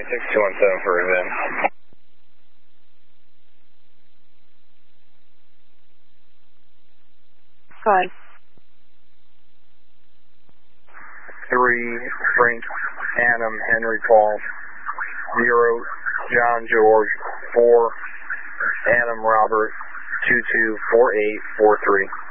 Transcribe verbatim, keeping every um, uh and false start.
nine six two one seven for Vin. Fine. Three Frank Adam Henry Paul. Zero John George. Four Adam Robert. Two two four eight four three.